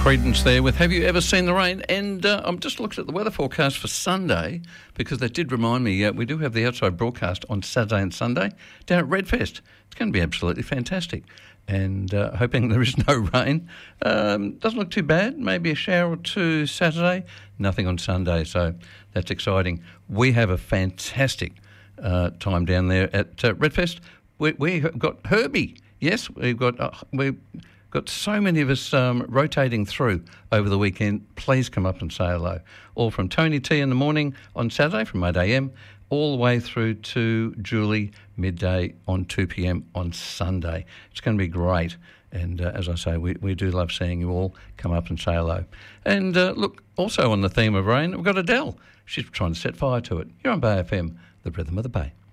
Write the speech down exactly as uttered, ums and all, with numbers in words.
Credence there with Have You Ever Seen the Rain? And uh, I'm just looking at the weather forecast for Sunday because that did remind me uh, we do have the outside broadcast on Saturday and Sunday down at Redfest. It's going to be absolutely fantastic. And uh, hoping there is no rain. Um, doesn't look too bad. Maybe a shower or two Saturday. Nothing on Sunday, so that's exciting. We have a fantastic uh, time down there at uh, Redfest. We, we've got Herbie. Yes, we've got... Uh, we've Got so many of us um, rotating through over the weekend. Please come up and say hello. All from Tony T in the morning on Saturday from eight a.m. all the way through to Julie midday on two p.m. on Sunday. It's going to be great. And uh, as I say, we, we do love seeing you all come up and say hello. And uh, look, also on the theme of rain, we've got Adele. She's trying to set fire to it. You're on Bay F M, the rhythm of the Bay.